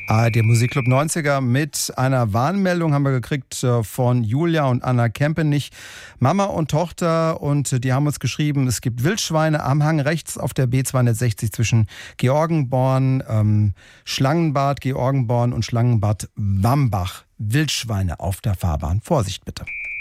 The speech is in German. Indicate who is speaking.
Speaker 1: Der Musikclub 90er mit einer Warnmeldung haben wir gekriegt von Julia und Anna Kempenich, Mama und Tochter, und die haben uns geschrieben, es gibt Wildschweine am Hang rechts auf der B260 zwischen Georgenborn, Schlangenbad Georgenborn und Schlangenbad Wambach. Wildschweine auf der Fahrbahn. Vorsicht bitte.